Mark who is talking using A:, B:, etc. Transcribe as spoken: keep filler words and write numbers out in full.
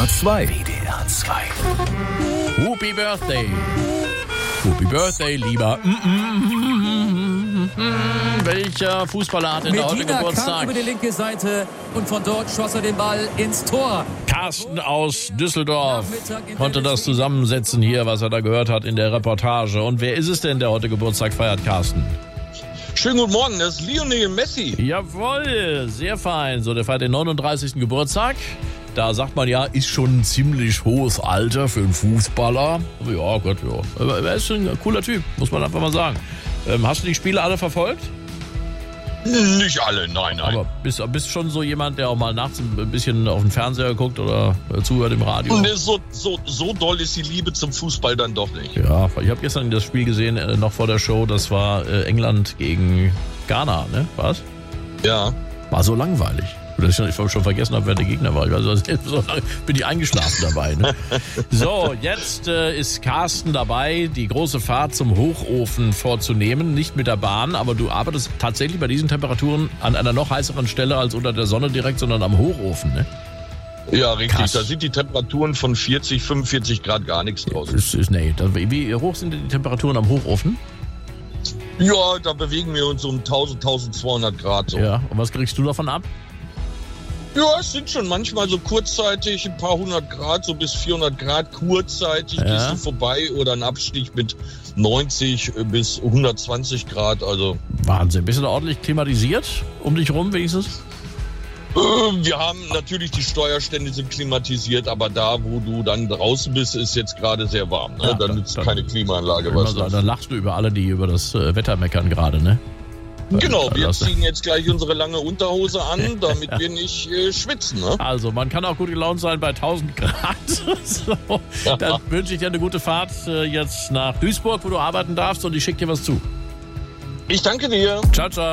A: R zwei.
B: W D R zwei.
C: Happy Birthday. Happy Birthday, lieber. Mm, mm, mm, mm, mm. Welcher Fußballer hat denn heute
D: Medina
C: Geburtstag?
D: kam über die linke Seite und von dort schoss er den Ball ins Tor.
C: Carsten aus Düsseldorf konnte das zusammensetzen hier, was er da gehört hat in der Reportage. Und wer ist es denn, der heute Geburtstag feiert, Carsten?
E: Schönen guten Morgen, das ist Lionel Messi.
C: Jawohl, sehr fein. So, der feiert den neununddreißigsten Geburtstag. Da sagt man ja, ist schon ein ziemlich hohes Alter für einen Fußballer. Aber ja, Gott, ja. Aber er ist schon ein cooler Typ, muss man einfach mal sagen. Ähm, hast du die Spiele alle verfolgt?
E: Nicht alle, nein, nein.
C: Aber bist du bist schon so jemand, der auch mal nachts ein bisschen auf den Fernseher guckt oder äh, zuhört im Radio?
E: Nee, so, so, so doll ist die Liebe zum Fußball dann doch nicht.
C: Ja, ich habe gestern das Spiel gesehen, äh, noch vor der Show, das war äh, England gegen Ghana, ne? Was?
E: Ja.
C: War so langweilig. Dass ich schon vergessen habe, wer der Gegner war. Also so lange bin ich eingeschlafen dabei. Ne? So, jetzt äh, ist Carsten dabei, die große Fahrt zum Hochofen vorzunehmen. Nicht mit der Bahn, aber du arbeitest tatsächlich bei diesen Temperaturen an einer noch heißeren Stelle als unter der Sonne direkt, sondern am Hochofen, ne?
E: Ja, richtig.
C: Krass.
E: Da sind die Temperaturen von vierzig, fünfundvierzig Grad gar nichts draus.
C: Ist, ist, nee, da, wie hoch sind denn die Temperaturen am Hochofen?
E: Ja, da bewegen wir uns um tausend, tausendzweihundert Grad so.
C: Ja, und was kriegst du davon ab?
E: Ja, es sind schon manchmal so kurzzeitig ein paar hundert Grad, so bis vierhundert Grad kurzzeitig
C: Ja.
E: gehst du vorbei oder ein Abstich mit neunzig bis hundertzwanzig Grad, also.
C: Wahnsinn. Bist du da ordentlich klimatisiert um dich rum wenigstens?
E: Äh, wir haben natürlich, die Steuerstände sind klimatisiert, aber da, wo du dann draußen bist, ist jetzt gerade sehr warm. Ne?
C: Ja,
E: dann
C: dann-
E: nützt
C: dann-
E: keine Klimaanlage
C: Immer
E: was.
C: so, dann lachst du über alle, die über das äh, Wetter meckern gerade, ne?
E: Genau, wir
C: Das-
E: ziehen jetzt gleich unsere lange Unterhose an, damit wir nicht äh, schwitzen. Ne?
C: Also, man kann auch gut gelaunt sein bei tausend Grad. So, dann wünsche ich dir eine gute Fahrt äh, jetzt nach Duisburg, wo du arbeiten darfst, und ich schicke dir was zu.
E: Ich danke dir.
C: Ciao, ciao.